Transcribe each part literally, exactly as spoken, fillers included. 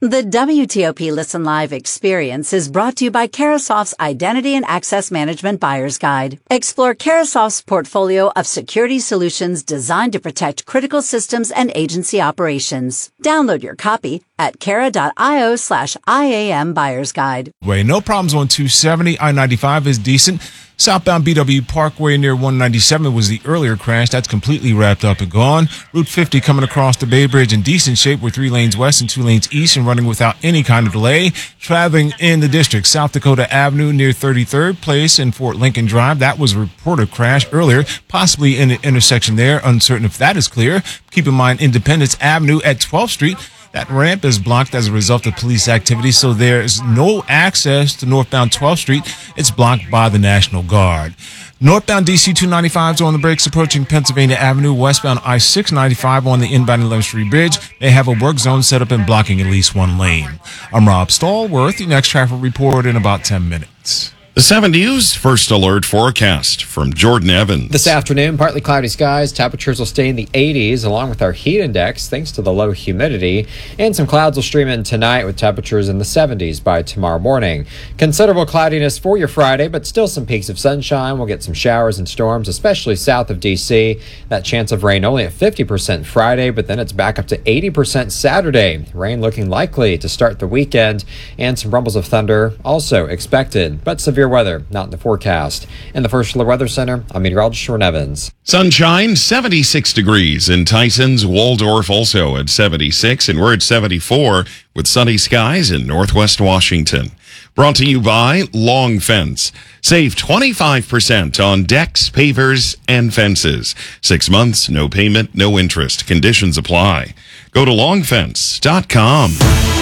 The W T O P Listen Live experience is brought to you by Carahsoft's Identity and Access Management Buyer's Guide. Explore Carahsoft's portfolio of security solutions designed to protect critical systems and agency operations. Download your copy at cara.io slash IAM Buyer's Guide. Way, no problems on two seventy. I ninety-five is decent. Southbound B W Parkway near one ninety-seven was the earlier crash. That's completely wrapped up and gone. Route fifty coming across the Bay Bridge in decent shape with three lanes west and two lanes east and running without any kind of delay. Traveling in the district, South Dakota Avenue near thirty-third Place and Fort Lincoln Drive. That was a reported crash earlier, possibly in the intersection there. Uncertain if that is clear. Keep in mind Independence Avenue at twelfth Street. That ramp is blocked as a result of police activity, so there's no access to northbound twelfth Street. It's blocked by the National Guard. Northbound D C two ninety-five is on the brakes approaching Pennsylvania Avenue. Westbound I six ninety-five on the inbound eleventh Street Bridge. They have a work zone set up and blocking at least one lane. I'm Rob Stallworth. The next traffic report in about ten minutes. The seven News First Alert Forecast from Jordan Evans. This afternoon, partly cloudy skies. Temperatures will stay in the eighties along with our heat index thanks to the low humidity. And some clouds will stream in tonight with temperatures in the seventies by tomorrow morning. Considerable cloudiness for your Friday, but still some peaks of sunshine. We'll get some showers and storms, especially south of D C. That chance of rain only at fifty percent Friday, but then it's back up to eighty percent Saturday. Rain looking likely to start the weekend, and some rumbles of thunder also expected, but severe weather not in the forecast. In the First Alert Weather Center, I'm meteorologist Jordan Evans. Sunshine, seventy-six degrees in Tyson's. Waldorf also at seventy-six, and we're at seventy-four with sunny skies in Northwest Washington. Brought to you by Long Fence. Save twenty-five percent on decks, pavers, and fences. Six months, no payment, no interest. Conditions apply. Go to long fence dot com.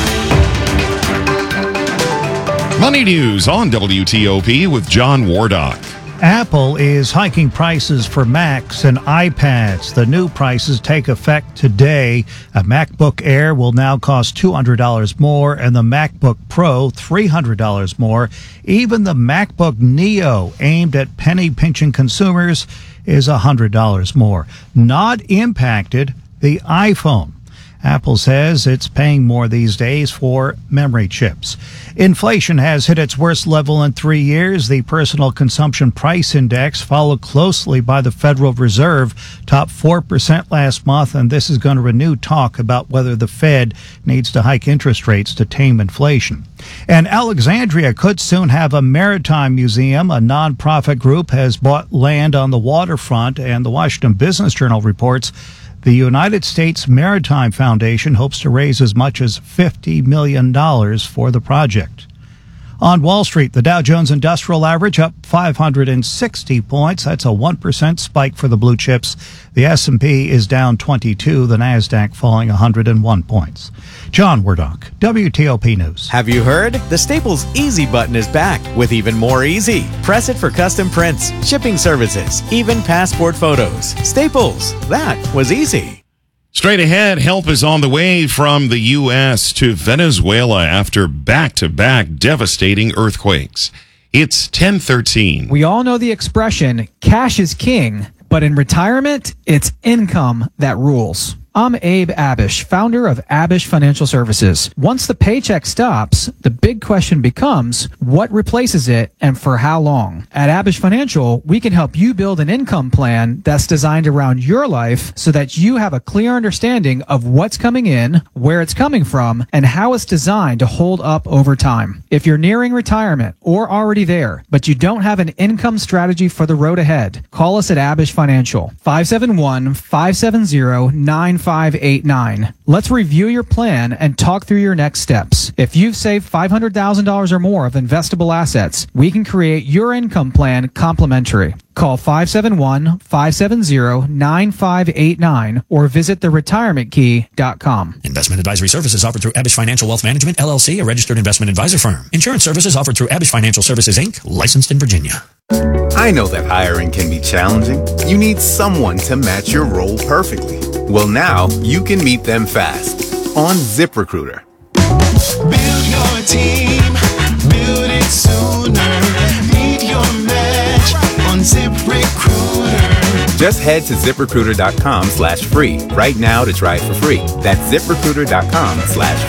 Money News on W T O P with John Wardock. Apple is hiking prices for Macs and iPads. The new prices take effect today. A MacBook Air will now cost two hundred dollars more, and the MacBook Pro three hundred dollars more. Even the MacBook Neo, aimed at penny-pinching consumers, is one hundred dollars more. Not impacted, the iPhone. Apple says it's paying more these days for memory chips. Inflation has hit its worst level in three years. The Personal Consumption Price Index, followed closely by the Federal Reserve, topped four percent last month, and this is going to renew talk about whether the Fed needs to hike interest rates to tame inflation. And Alexandria could soon have a maritime museum. A nonprofit group has bought land on the waterfront, and the Washington Business Journal reports the United States Maritime Foundation hopes to raise as much as fifty million dollars for the project. On Wall Street, the Dow Jones Industrial Average up five hundred sixty points. That's a one percent spike for the blue chips. The S and P is down twenty-two, the NASDAQ falling one hundred one points. John Wardock, W T O P News. Have you heard? The Staples Easy button is back with even more easy. Press it for custom prints, shipping services, even passport photos. Staples, that was easy. Straight ahead, help is on the way from the U S to Venezuela after back-to-back devastating earthquakes. It's ten thirteen. We all know the expression, cash is king, but in retirement, it's income that rules. I'm Abe Abish, founder of Abish Financial Services. Once the paycheck stops, the big question becomes, what replaces it and for how long? At Abish Financial, we can help you build an income plan that's designed around your life so that you have a clear understanding of what's coming in, where it's coming from, and how it's designed to hold up over time. If you're nearing retirement or already there, but you don't have an income strategy for the road ahead, call us at Abish Financial, five seven one, five seven zero, nine five eight nine. Let's review your plan and talk through your next steps. If you've saved five hundred thousand dollars or more of investable assets, we can create your income plan complimentary. Call five seven one, five seven zero, nine five eight nine or visit the retirement key dot com. Investment advisory services offered through Abish Financial Wealth Management, L L C, a registered investment advisor firm. Insurance services offered through Abish Financial Services, Incorporated, licensed in Virginia. I know that hiring can be challenging. You need someone to match your role perfectly. Well, now you can meet them fast on ZipRecruiter. Build your team, build it sooner. Meet your match on ZipRecruiter. Just head to ZipRecruiter.com slash free right now to try it for free. That's ZipRecruiter.com slash free.